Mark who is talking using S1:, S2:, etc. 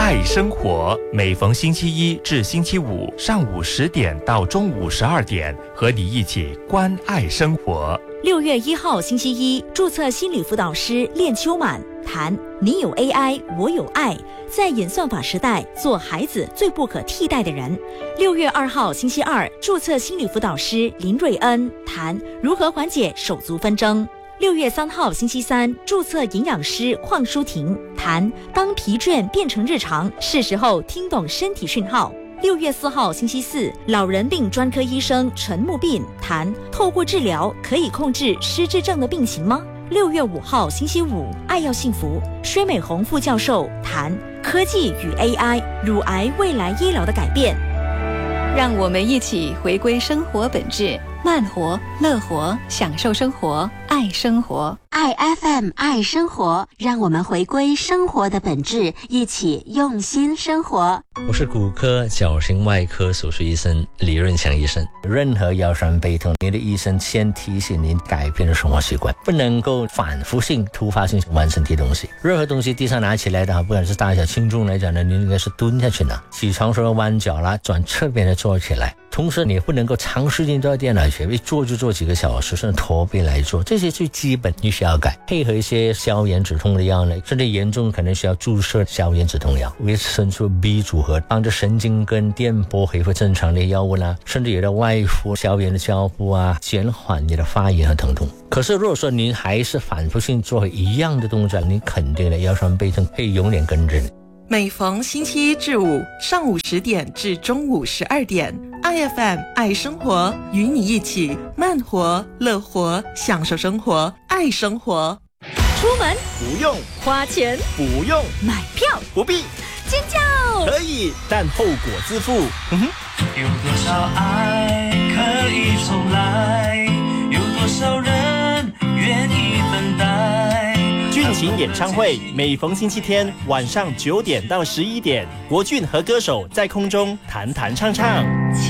S1: 爱生活，每逢星期一至星期五上午10点到中午12点，和你一起关爱生活。
S2: 6月1号星期一，注册心理辅导师练秋满谈你有 AI， 我有爱，在演算法时代，做孩子最不可替代的人。6月2号星期二，注册心理辅导师林瑞恩谈如何缓解手足纷争。6月3号星期三，注册营养师邝淑婷谈当疲倦变成日常，是时候听懂身体讯号。6月4号星期四，老人病专科医生陈木斌谈透过治疗可以控制失智症的病情吗？6月5号星期五，爱要幸福，薛美红副教授谈科技与 AI 乳癌未来医疗的改变。
S3: 让我们一起回归生活本质，慢活、乐活，享受生活，爱生活。
S4: 爱 FM 爱生活，让我们回归生活的本质，一起用心生活。
S5: 我是骨科矫形外科手术医生李润祥医生。任何腰酸背痛，你的医生先提醒您改变的生活习惯，不能够反复性、突发性玩身体东西。任何东西地上拿起来的话，不管是大小轻重来讲呢，你应该是蹲下去拿。起床时候弯脚啦，转侧边的坐起来。同时你不能够长时间坐在电脑前，一坐就坐几个小时，甚至驼背来做，这些最基本你需要改。配合一些消炎止痛的药呢，甚至严重可能需要注射消炎止痛药，维生素 B 组合，帮助神经跟电波恢复正常的药物啦，甚至有的外敷消炎的胶布啊，减缓你的发炎和疼痛。可是如果说您还是反复性做一样的动作，你肯定的腰酸背痛会永远跟着你。
S6: 每逢星期一至五上午10点至中午12点，IFM 爱生活，与你一起慢活、乐活，享受生活，爱生活。
S2: 出门
S7: 不用，
S2: 花钱
S7: 不用，
S2: 买票
S7: 不必，
S2: 尖叫
S7: 可以，但后果自负。
S8: 有多少爱可以重来？有多少人愿意等待？
S7: 俊琴演唱会每逢星期天晚上9点到11点，国俊和歌手在空中弹弹唱唱。